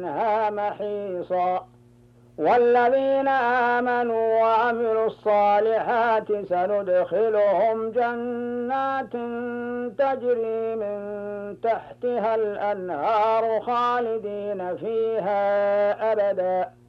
منها محيصا. والذين آمنوا وعملوا الصالحات سندخلهم جنات تجري من تحتها الأنهار خالدين فيها أبدا